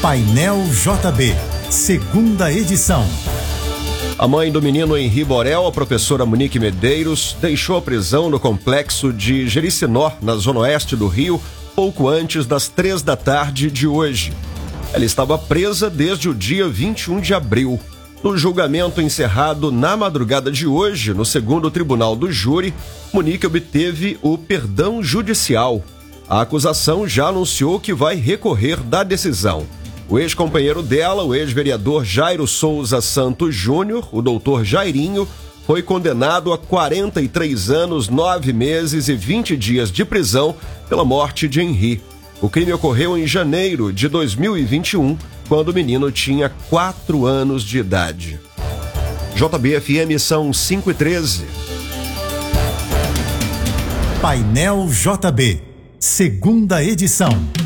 Painel JB, segunda edição. A mãe do menino Henri Borel, a professora Monique Medeiros, deixou a prisão no complexo de Jericinó, na zona oeste do Rio, pouco antes das 3 da tarde de hoje. Ela estava presa desde o dia 21 de abril. No julgamento encerrado na madrugada de hoje, no segundo tribunal do júri, Monique obteve o perdão judicial. A acusação já anunciou que vai recorrer da decisão. O ex-companheiro dela, o ex-vereador Jairo Souza Santos Júnior, o doutor Jairinho, foi condenado a 43 anos, 9 meses e 20 dias de prisão pela morte de Henri. O crime ocorreu em janeiro de 2021, quando o menino tinha 4 anos de idade. JB-FM são 5h13. Painel JB, segunda edição.